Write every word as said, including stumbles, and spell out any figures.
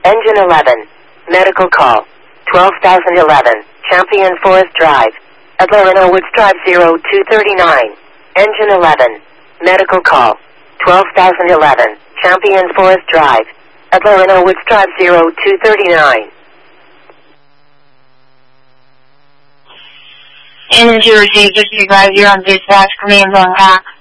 Engine eleven. Medical call. twelve thousand eleven. Champion Forest Drive. Atlanta Woods Drive zero two thirty-nine. Engine eleven. Medical call. twelve thousand eleven. Champion Forest Drive. Atlanta Woods Drive zero two thirty-nine. Energy received, disregard, you're on dispatch, commands on back.